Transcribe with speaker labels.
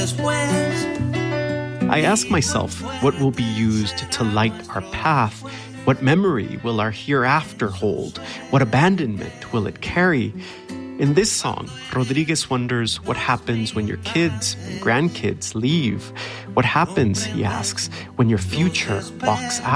Speaker 1: I ask myself what will be used to light our path. What memory will our hereafter hold? What abandonment will it carry? In this song, Rodriguez wonders what happens when your kids and grandkids leave. What happens, he asks, when your future walks out?